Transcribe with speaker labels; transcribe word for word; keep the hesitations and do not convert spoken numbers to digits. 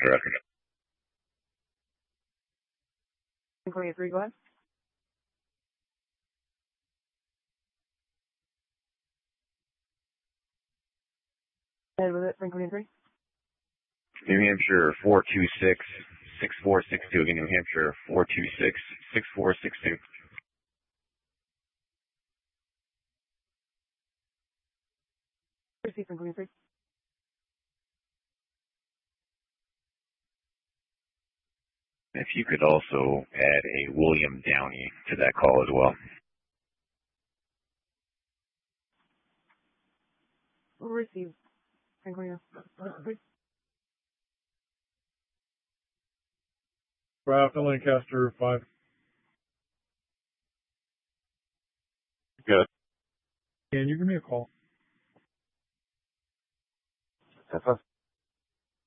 Speaker 1: Roger.
Speaker 2: Inquiry three, go ahead. Ahead with it, Franklin three.
Speaker 1: New Hampshire four two six, six four six two. Again, New Hampshire four two six, six four six two.
Speaker 2: Receive Franklin three.
Speaker 1: If you could also add a William Downey to that call as well.
Speaker 2: Receive Franklin three.
Speaker 3: Craft and Lancaster five.
Speaker 1: Good.
Speaker 3: Can you give me a call?
Speaker 1: That's us.